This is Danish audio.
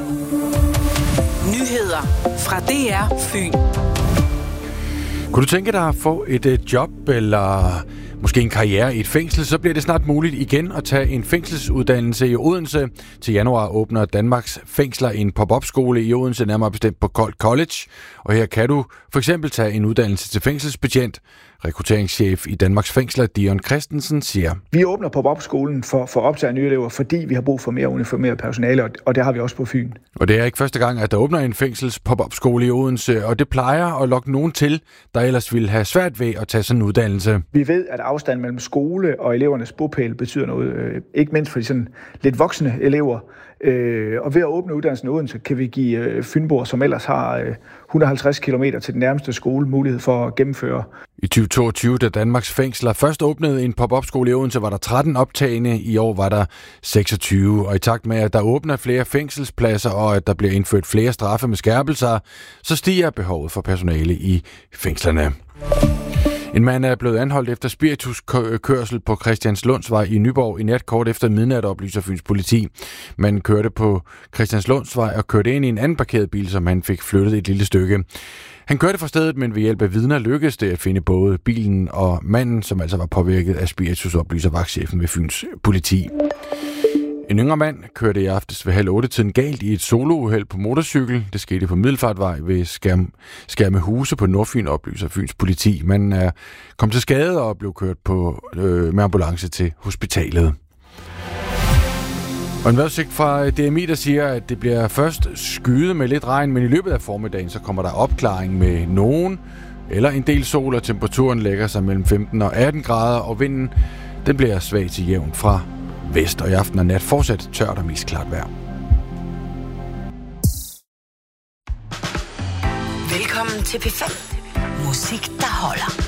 Nyheder fra DR Fyn. Kunne du tænke dig at få et job eller måske en karriere i et fængsel, så bliver det snart muligt igen at tage en fængselsuddannelse i Odense. Til januar åbner Danmarks Fængsler en pop-up-skole i Odense, nærmere bestemt på Kold College. Og her kan du for eksempel tage en uddannelse til fængselsbetjent. Rekrutteringschef i Danmarks Fængsler, Dion Christensen, siger: Vi åbner pop-up-skolen for optage nye elever, fordi vi har brug for mere uniformeret personale, og det har vi også på Fyn. Og det er ikke første gang, at der åbner en fængsels pop-up-skole i Odense, og det plejer at lokke nogen til, der ellers ville have svært ved at tage sådan en uddannelse. Vi ved, at afstanden mellem skole og elevernes bopæl betyder noget, ikke mindst for de sådan lidt voksne elever. Og ved at åbne uddannelsen i Odense, kan vi give fynboer, som ellers har 150 km til den nærmeste skole, mulighed for at gennemføre. I 2022, da Danmarks Fængsler først åbnede en pop-up-skole i Odense, var der 13 optagne. I år var der 26. Og i takt med, at der åbner flere fængselspladser, og at der bliver indført flere straffe med skærpelser, så stiger behovet for personale i fængslerne. En mand er blevet anholdt efter spirituskørsel på Christianslundsvej i Nyborg i nat kort efter midnat, oplyser Fyns politi. Manden kørte på Christianslundsvej og kørte ind i en anden parkeret bil, som han fik flyttet et lille stykke. Han kørte fra stedet, men ved hjælp af vidner lykkedes det at finde både bilen og manden, som altså var påvirket af spiritus, oplyser vagtchefen ved Fyns politi. En yngre mand kørte i aftes ved 7:30 galt i et solouheld på motorcykel. Det skete på Middelfartvej ved Skærmehuse på Nordfyn, oplyser Fyns politi. Manden er kommet til skade og blev kørt med ambulance til hospitalet. Og en vejrudsigt fra DMI, der siger, at det bliver først skyet med lidt regn, men i løbet af formiddagen så kommer der opklaring med nogen eller en del sol, og temperaturen lægger sig mellem 15 og 18 grader, og vinden den bliver svag til jævn fra vest, og i aften og nat fortsat tørt og mest klart vejr. Velkommen til P5. Musik, der holder.